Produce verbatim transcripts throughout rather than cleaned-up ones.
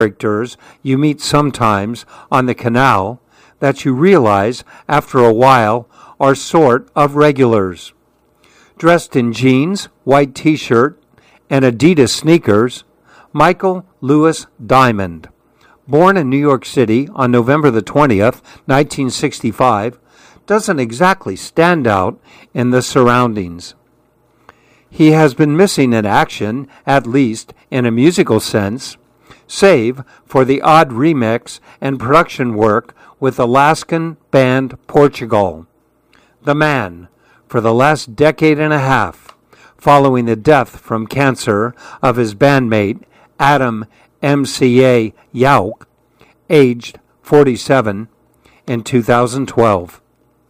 characters you meet sometimes on the canal that you realize after a while are sort of regulars. Dressed in jeans, white t-shirt, and Adidas sneakers, Michael Louis Diamond, born in New York City on November the twentieth, nineteen sixty-five, doesn't exactly stand out in the surroundings. He has been missing in action, at least in a musical sense, save for the odd remix and production work with Alaskan band Portugal. The man, for the last decade and a half, following the death from cancer of his bandmate Adam M C A Yauch, aged forty-seven, in two thousand twelve.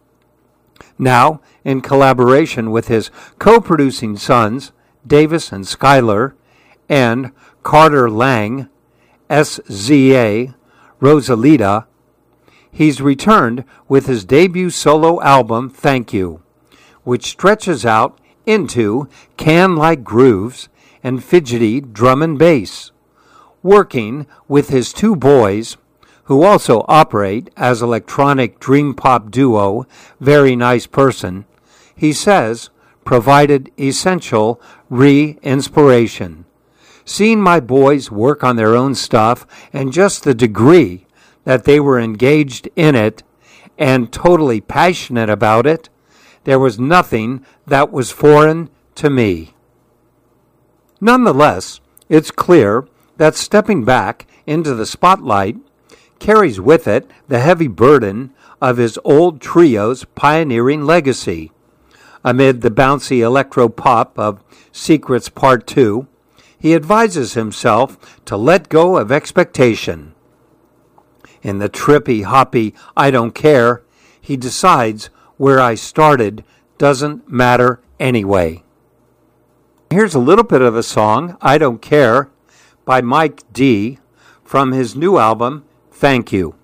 Now, in collaboration with his co-producing sons, Davis and Skylar, and Carter Lang, S Z A, Rosalita, he's returned with his debut solo album, Thank You, which stretches out into can-like grooves and fidgety drum and bass, working with his two boys, who also operate as electronic dream pop duo Very Nice Person. He says, provided essential re-inspiration. Seeing my boys work on their own stuff and just the degree that they were engaged in it and totally passionate about it, there was nothing that was foreign to me. Nonetheless, it's clear that stepping back into the spotlight carries with it the heavy burden of his old trio's pioneering legacy. Amid the bouncy electro-pop of Secrets Part two, he advises himself to let go of expectation. In the trippy, hoppy I Don't Care, he decides where I started doesn't matter anyway. Here's a little bit of the song I Don't Care by Mike D from his new album, Thank You.